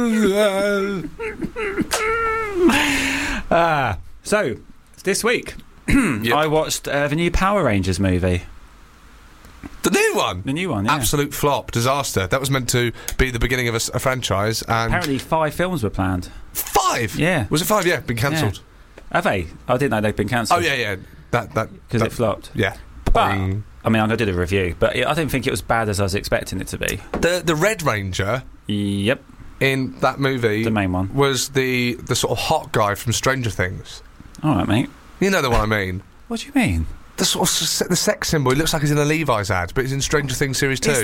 So, this week, Yep. I watched the new Power Rangers movie. The new one? The new one, yeah. Absolute flop, disaster. That was meant to be the beginning of a franchise, and... Apparently 5 films were planned. 5? Yeah. Was it 5? Yeah, been cancelled. Have they? I didn't know they'd been cancelled. Oh, yeah. Because it flopped. Yeah. But, Boing. I mean, I'm going to do the review, but I didn't think it was bad as I was expecting it to be. The Red Ranger... Yep. In that movie... The main one. ...was the sort of hot guy from Stranger Things. All right, mate. You know the one I mean. What do you mean? The sort of the sex symbol. He looks like he's in a Levi's ad, but he's in Stranger Things Series 2.